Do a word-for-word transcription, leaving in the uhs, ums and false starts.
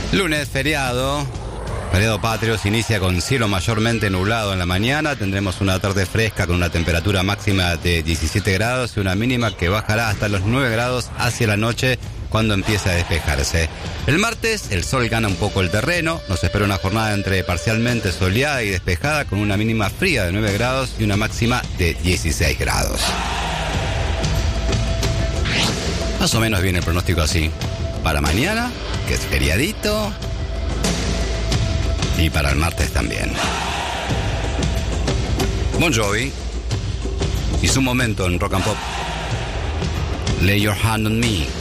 Lunes, feriado. Feriado patrio se inicia con cielo mayormente nublado en la mañana. Tendremos una tarde fresca con una temperatura máxima de diecisiete grados y una mínima que bajará hasta los nueve grados hacia la noche cuando empiece a despejarse. El martes el sol gana un poco el terreno. Nos espera una jornada entre parcialmente soleada y despejada con una mínima fría de nueve grados y una máxima de dieciséis grados. Más o menos viene el pronóstico así. Para mañana, que es feriadito, y para el martes también. Bon Jovi y su momento en Rock and Pop. Lay Your Hand on Me.